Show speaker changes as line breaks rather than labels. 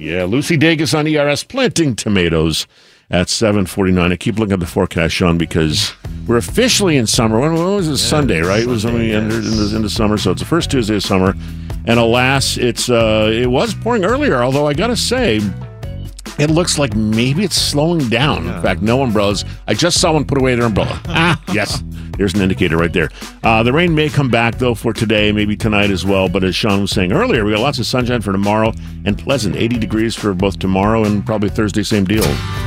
Yeah, Lucy Dagas on ERS planting tomatoes at 7:49. I keep looking at the forecast, Sean, because we're officially in summer. When was it? Sunday, right? It was when we entered into summer, so it's the first Tuesday of summer. And alas, it was pouring earlier, although I got to say, it looks like maybe it's slowing down. In fact, no umbrellas. I just saw one put away their umbrella. Yes. There's an indicator right there. The rain may come back, though, for today, maybe tonight as well. But as Sean was saying earlier, we got lots of sunshine for tomorrow and pleasant 80 degrees for both tomorrow and probably Thursday, same deal.